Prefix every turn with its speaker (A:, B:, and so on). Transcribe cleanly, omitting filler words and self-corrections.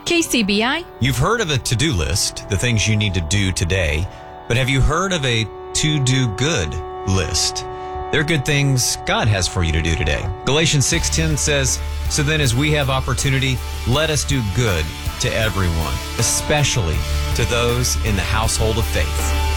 A: KCBI.
B: You've heard of a to-do list, the things you need to do today, but have you heard of a to-do good list? There are good things God has for you to do today. Galatians 6:10 says, "So then as we have opportunity, let us do good to everyone, especially to those in the household of faith."